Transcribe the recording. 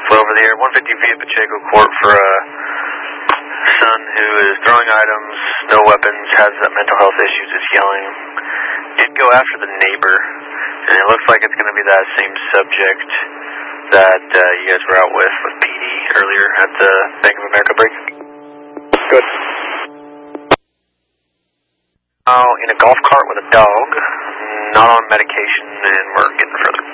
over here, 150 via Pacheco Court for a son who is throwing items, no weapons, has mental health issues, is yelling. Did go after the neighbor, and it looks like it's going to be that same subject that you guys were out with PD earlier at the Bank of America break. Good. In a golf cart with a dog, not on medication, and we're getting further.